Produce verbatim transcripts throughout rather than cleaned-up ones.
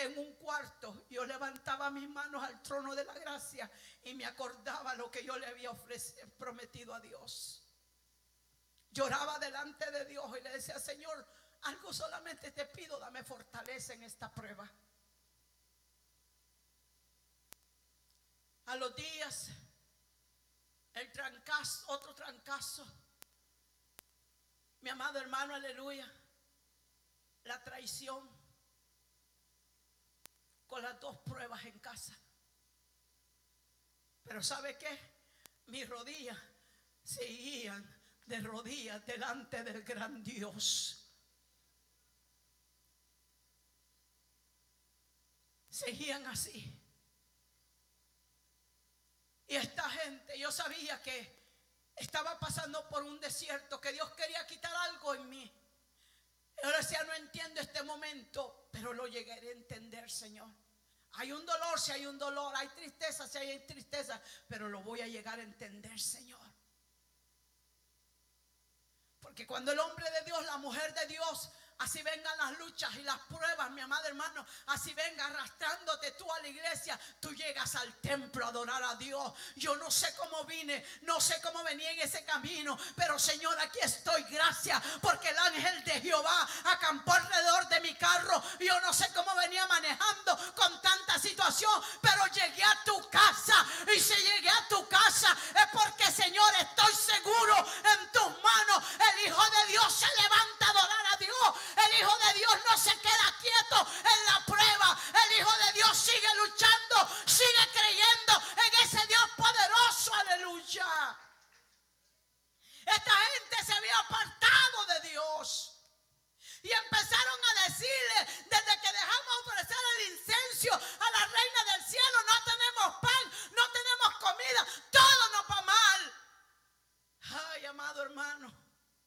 en un cuarto, yo levantaba mis manos al trono de la gracia y me acordaba lo que yo le había ofrecido, prometido a Dios. Lloraba delante de Dios y le decía: Señor, algo solamente te pido, dame fortaleza en esta prueba. A los días, el trancazo, otro trancazo. Mi amado hermano, aleluya, la traición, con las dos pruebas en casa. Pero ¿sabe qué? Mis rodillas seguían de rodillas delante del gran Dios. Seguían así. Y esta gente, yo sabía que estaba pasando por un desierto, que Dios quería quitar algo en mí. Yo decía: no entiendo este momento, pero lo llegaré a entender, Señor. Hay un dolor, si hay un dolor, hay tristeza, si hay tristeza, pero lo voy a llegar a entender, Señor. Porque cuando el hombre de Dios, la mujer de Dios, así vengan las luchas y las pruebas, mi amado hermano, así venga arrastrándote tú a la iglesia, tú llegas al templo a adorar a Dios. Yo no sé cómo vine, no sé cómo venía en ese camino, pero Señor, aquí estoy, gracias, porque el ángel de Jehová acampó alrededor de mi carro. Yo no sé cómo venía manejando con tanta situación, pero llegué a tu casa, y si llegué a tu casa es porque, Señor, estoy seguro en tus manos. El Hijo de Dios se levanta a adorar a Dios. El Hijo de Dios no se queda quieto en la prueba. El Hijo de Dios sigue luchando, sigue creyendo en ese Dios poderoso. Aleluya. Esta gente se había apartado de Dios y empezaron a decirle: desde que dejamos ofrecer el incenso a la reina del cielo, no tenemos pan, no tenemos comida, todo nos va mal. Ay, amado hermano.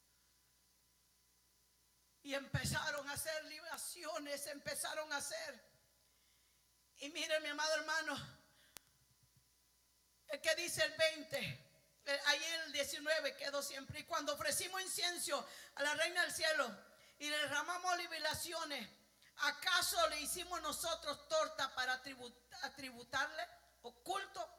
Y empezaron a hacer libaciones, empezaron a hacer. Y miren, mi amado hermano, el que dice el veinte, ahí el diecinueve quedó siempre. Y cuando ofrecimos incienso a la reina del cielo y le derramamos libaciones, ¿acaso le hicimos nosotros torta para tributarle o culto?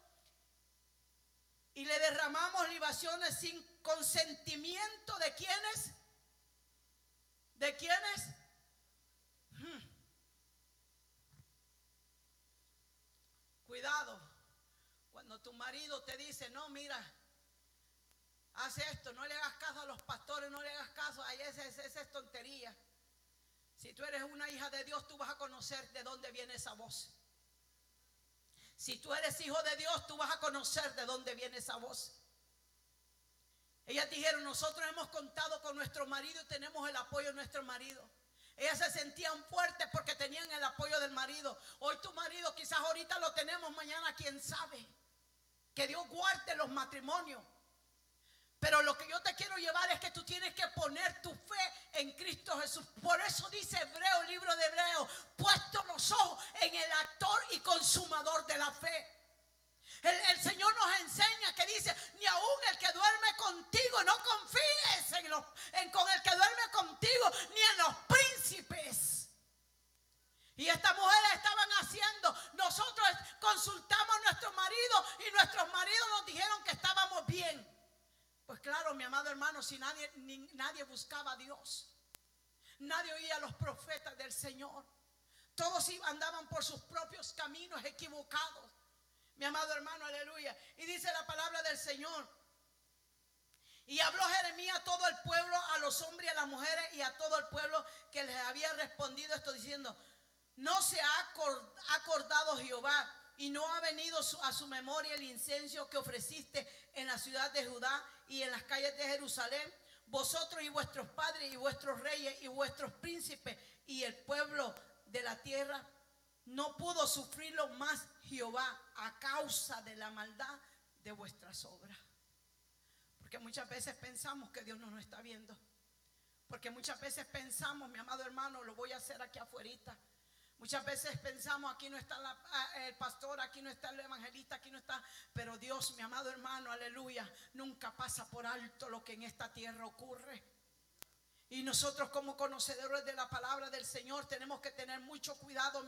Y le derramamos libaciones sin consentimiento de quienes. ¿De quiénes? Hmm. Cuidado cuando tu marido te dice: no, mira, haz esto, no le hagas caso a los pastores, no le hagas caso a esa, esa, esa es tontería. Si tú eres una hija de Dios, tú vas a conocer de dónde viene esa voz. Si tú eres hijo de Dios, tú vas a conocer de dónde viene esa voz. Ellas dijeron: nosotros hemos contado con nuestro marido y tenemos el apoyo de nuestro marido. Ellas se sentían fuertes porque tenían el apoyo del marido. Hoy tu marido quizás ahorita lo tenemos, mañana quién sabe. Que Dios guarde los matrimonios. Pero lo que yo te quiero llevar es que tú tienes que poner tu fe en Cristo Jesús. Por eso dice Hebreo, el libro de Hebreo: puesto los ojos en el autor y consumador de la fe. El, el Señor nos enseña que dice: ni aún el que duerme contigo, no confíes en, los, en con el que duerme contigo, ni en los príncipes. Y estas mujeres estaban haciendo, nosotros consultamos a nuestro marido y nuestros maridos nos dijeron que estábamos bien. Pues claro, mi amado hermano, si nadie, ni, nadie buscaba a Dios, nadie oía a los profetas del Señor, todos andaban por sus propios caminos equivocados. Mi amado hermano, aleluya. Y dice la palabra del Señor: y habló Jeremías a todo el pueblo, a los hombres y a las mujeres, y a todo el pueblo que les había respondido esto, diciendo: no se ha acordado Jehová, y no ha venido a su memoria el incienso que ofreciste en la ciudad de Judá y en las calles de Jerusalén, vosotros y vuestros padres y vuestros reyes y vuestros príncipes y el pueblo de la tierra. No pudo sufrirlo más Jehová a causa de la maldad de vuestras obras. Porque muchas veces pensamos que Dios no nos está viendo. Porque muchas veces pensamos, mi amado hermano, lo voy a hacer aquí afuerita. Muchas veces pensamos: aquí no está la, el pastor, aquí no está el evangelista, aquí no está. Pero Dios, mi amado hermano, aleluya, nunca pasa por alto lo que en esta tierra ocurre. Y nosotros, como conocedores de la palabra del Señor, tenemos que tener mucho cuidado.